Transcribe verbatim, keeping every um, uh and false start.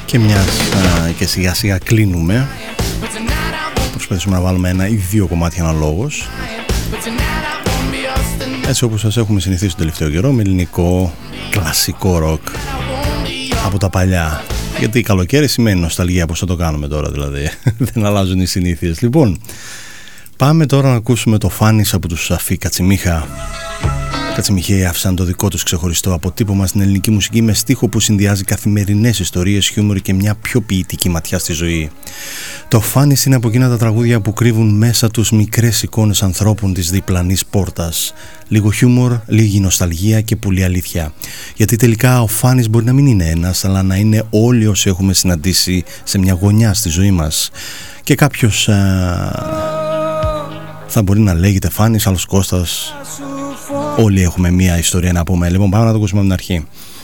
Και μιας α, και σιγά σιγά κλείνουμε, προσπαθήσουμε να βάλουμε ένα ή δύο κομμάτια αναλόγως, έτσι όπως σας έχουμε συνηθίσει τον τελευταίο καιρό, με ελληνικό κλασικό ροκ από τα παλιά. Γιατί καλοκαίρι σημαίνει νοσταλγία, πώς θα το κάνουμε τώρα δηλαδή. Δεν αλλάζουν οι συνήθειες. Λοιπόν, πάμε τώρα να ακούσουμε το Φάνης από τους Αφή Κατσιμίχα. Κατσιμιχαίοι άφησαν το δικό τους ξεχωριστό αποτύπωμα στην ελληνική μουσική, με στίχο που συνδυάζει καθημερινές ιστορίες, χιούμορ και μια πιο ποιητική ματιά στη ζωή. Το Φάνης είναι από εκείνα τα τραγούδια που κρύβουν μέσα τους μικρές εικόνες ανθρώπων της διπλανής πόρτας. Λίγο χιούμορ, λίγη νοσταλγία και πολύ αλήθεια. Γιατί τελικά ο Φάνης μπορεί να μην είναι ένας, αλλά να είναι όλοι όσοι έχουμε συναντήσει σε μια γωνιά στη ζωή μας. Και κάποιος α, θα μπορεί να λέγεται Φάνης, άλλος Κώστας. Όλοι έχουμε μια ιστορία να πούμε. Λοιπόν, πάμε να το ακούσουμε από την αρχή.